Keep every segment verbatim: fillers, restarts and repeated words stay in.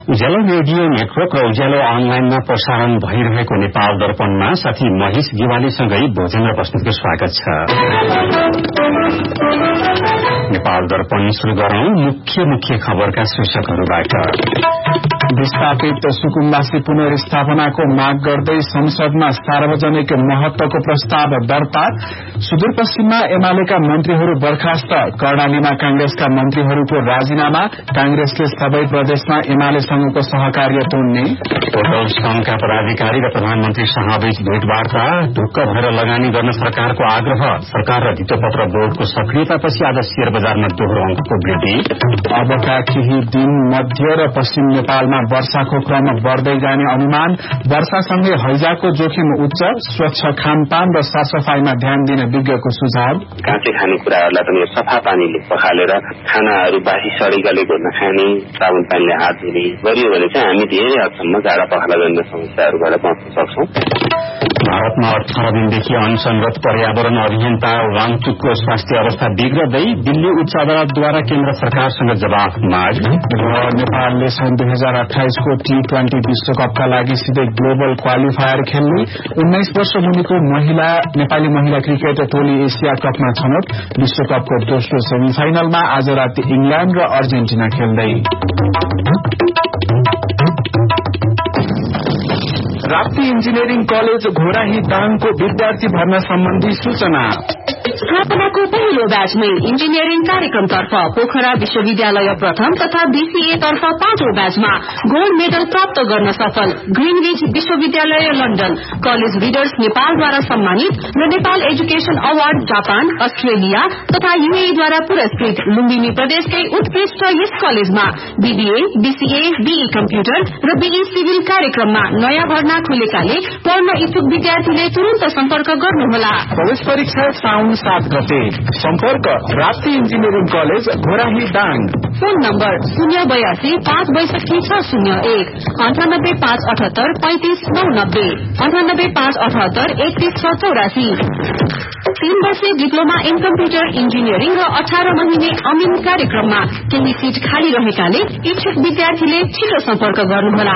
उज्यालो radio network र उज्यालो अनलाइनमा प्रसारण भइरहेको नेपाल दर्पणमा साथी महेश गिवालीसँगै भोजेन्द्र बस्नेतको स्वागत छ। नेपाल दर्पण शुरू गरौं मुख्य मुख्य खबरका शीर्षकहरूबाट। विस्थापित सुकुम्बासी पुनर्स्थापनाको माग गर्दै संसदमा सार्वजनिक महत्वको प्रस्ताव दर्ता। सुदूरपश्चिममा एमालेका मन्त्रीहरू बर्खास्त। कर्णालीमा कांग्रेसका मन्त्रीहरूको राजीनामा। कांग्रेसले सबै प्रदेशमा एमालेसँगको सहकार्य तोड्ने। होटल संघका पदाधिकारी र प्रधानमन्त्री शाहबीच भेटवार्ता। ढुक्क भएर लगानी गर्न सरकारको आग्रह। सरकार र धितोपत्र बोर्डको सक्रियतापछि आज शेयर बजारमा दोहोरो अंकको वृद्धि। अबका केही दिन मध्य र पश्चिम नेपालमा वर्षाको क्रम बढ़दै जाने अनुमान। वर्षासँगै हैजाको जोखिम उच्च। स्वच्छ खानपान र सरसफाईमा ध्यान दिन विज्ञको सुझाव। काँचे खानेकुराहरूलाई पनि सफा पानीले पखालेर खानाहरू बासी सडै गलेको नखाने, साबुन पानीले हात धुने गरियो भने चाहिँ हामी धेरै हदसम्म जाडा पखाला जन्य समस्याहरूबाट बाँच्न सक्छौं। भारतमा अठार दिनदेखि अनशनरत पर्यावरण अभियन्ता वाङचुकको स्वास्थ्य अवस्था बिग्रदै। दिल्ली उच्च अदालतद्वारा केन्द्र सरकारसँग जवाफ माग। र नेपालले सन् दुई हजार अठाइसको टी ट्वेन्टी विश्वकपका लागि सिधै ग्लोबल क्वालिफायर खेल्ने। उन्नाइस वर्ष मुनिको महिला नेपाली महिला क्रिकेट टोली एसिया कपमा छनौट। विश्वकपको दोस्रो सेमिफाइनलमा आज राति इंग्ल्याण्ड र अर्जेन्टिना खेल्दै। राप्ती इन्जिनियरिङ कलेज घोराही दाङको विद्यार्थी भर्ना सम्बन्धी सूचना। स्थापनाको पहिलो ब्याचमै इन्जिनियरिङ कार्यक्रमतर्फ पोखरा विश्वविद्यालय प्रथम तथा बीसीए तर्फ पाँचौं ब्याचमा गोल्ड मेडल प्राप्त गर्न सफल ग्रीनविच विश्वविद्यालय लण्डन। कलेज रिडर्स नेपालद्वारा सम्मानित र Nepal education award Japan, Australia तथा यूएईद्वारा पुरस्कृत लुम्बिनी प्रदेशकै उत्कृष्ट यस कलेजमा बीबीए, बीसीए, बीई कम्प्युटर र बीई सिभिल कार्यक्रममा नयाँ भर्ना खुलेकाले पढ्न इच्छुक विद्यार्थीले तुरन्त सम्पर्क गर्नुहोला। प्रवेश परीक्षा साउन सात गते। सम्पर्क Rapti engineering college Ghorahi Dang. Phone number शून्य बयासी पाँच बैसठी छ शून्य एक अन्ठानब्बे पाँच अठहत्तर पैंतिस नौ नब्बे अन्ठानब्बे पाँच अठहत्तर एकतीस छ चौरासी। तीन वर्षे डिप्लोमा इन कम्प्युटर इन्जिनियरिङ र अठार महिने अमिन कार्यक्रममा केही सीट खाली रहेकाले इच्छुक विद्यार्थीले छिटो सम्पर्क गर्नुहोला।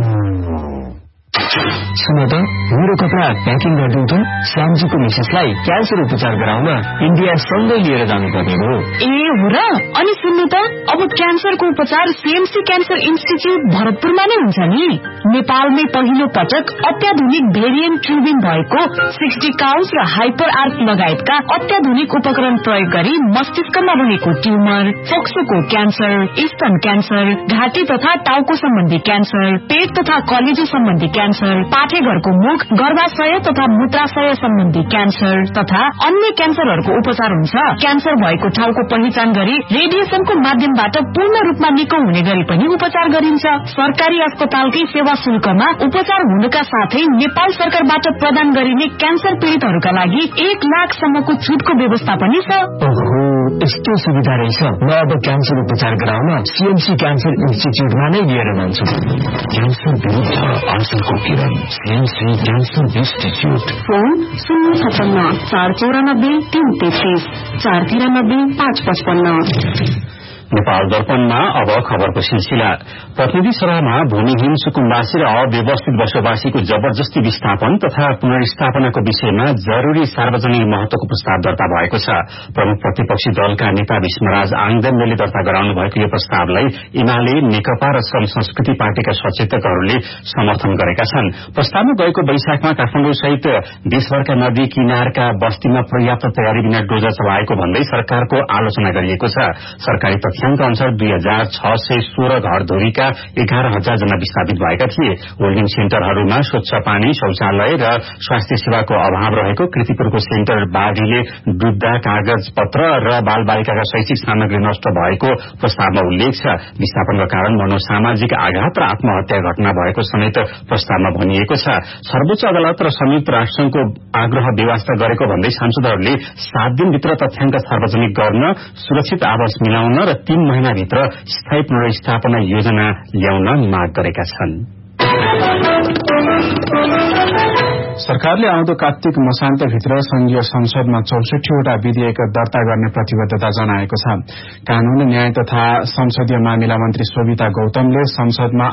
सुन त, मेरो कपडा प्याकिङ गरिदिउँ त। श्यामजीको मिसेसलाई क्यान्सर उपचार गराउन इन्डिया सँगै लिएर जानुपर्ने हो। ए हो र? अनि सुन्नु त, अब क्यान्सरको उपचार सीएमसी क्यान्सर इन्स्टिच्युट भरतपुरमा नै हुन्छ नि। नेपालमै पहिलो पटक अत्याधुनिक भेरिएन्ट ट्युबिङ भएको सिक्सटी काउस र हाइपर आर्क लगायतका अत्याधुनिक उपकरण प्रयोग गरी मस्तिष्कमा रहेको ट्युमर, फोक्सोको क्यान्सर, स्तन क्यान्सर, घाँटी तथा टाउको सम्बन्धी क्यान्सर, पेट तथा कलेजो सम्बन्धी क्यान्सर, पाठेघरको मुख, गर्भाशय तथा मूत्राशय सम्बन्धी क्यान्सर तथा अन्य क्यान्सरहरूको उपचार हुन्छ। क्यान्सर भएको ठाउँको पहिचान गरी रेडिएसनको माध्यमबाट पूर्ण रूपमा निको हुने गरी पनि उपचार गरिन्छ। सरकारी अस्पतालकै सेवा शुल्कमा उपचार हुनुका साथै नेपाल सरकारबाट प्रदान गरिने क्यान्सर पीड़ितहरूका लागि एक लाखसम्मको छुटको व्यवस्था पनि छ। ओहो, यस्तो सुविधा रहेछ। म अब क्यान्सर उपचार गराउन सीएमसी क्यान्सर इन्स्टिच्युटमा नै लिएर जान्छु। क्यान्सर विरुद्ध आजको किरण सीएमसी क्यान्सर इन्स्टिच्युट। फोन शून्य छप्पन्न चार चौरानब्बे तीन तेत्रिस चार तिरानब्बे पाँच पचपन्न। नेपाल दर्पणमा अब खबरको सिलसिला। प्रतिनिधि सभामा भूमिहीन सुकुम्बासी र अव्यवस्थित बसोबासीको जबरजस्ती विस्थापन तथा पुनर्स्थापनाको विषयमा जरूरी सार्वजनिक महत्वको प्रस्ताव दर्ता भएको छ। प्रमुख प्रतिपक्षी दलका नेता भीष्मराज आङदेमले दर्ता गराउनु भएको यो प्रस्तावलाई एमाले, नेकपा र श्रम संस्कृति पार्टीका सचेतकहरूले समर्थन गरेका छन्। प्रस्तावमा गएको वैशाखमा काठमाडौँ सहित देशभरका नदी किनारका बस्तीमा पर्याप्त तयारी बिना डोजर चलाएको भन्दै सरकारको आलोचना गरिएको छ। सरकारी तथ्याङ्क अनुसार दुई हजार छ सय सोह्र घरधुरीका एघार हजार जना विस्थापित भएका थिए। होल्डिङ सेन्टरहरूमा स्वच्छ पानी, शौचालय र स्वास्थ्य सेवाको अभाव रहेको, कृतिपुरको सेन्टर बाढ़ीले डुब्दा कागज पत्र र बाल बालिकाका शैक्षिक सामग्री नष्ट भएको प्रस्तावमा उल्लेख छ। विस्थापनका कारण मनोसामाजिक आघात र आत्महत्या घटना भएको समेत प्रस्तावमा भनिएको छ। सर्वोच्च अदालत र संयुक्त राष्ट्रसंघको आग्रह बेवास्ता गरेको भन्दै सांसदहरूले सात दिनभित्र तथ्याङ्क सार्वजनिक गर्न, सुरक्षित आवास मिलाउन र तीन महिनाभित्र स्थायी पुनर्स्थापना योजना ल्याउन माग गरेका छन्। सरकारले आउँदो कार्तिक मसान्तभित्र संघीय संसदमा चौसठीवटा विधेयक दर्ता गर्ने प्रतिबद्धता जनाएको छ। कानून, न्याय तथा संसदीय मामिला मन्त्री शोभिता गौतमले संसदमा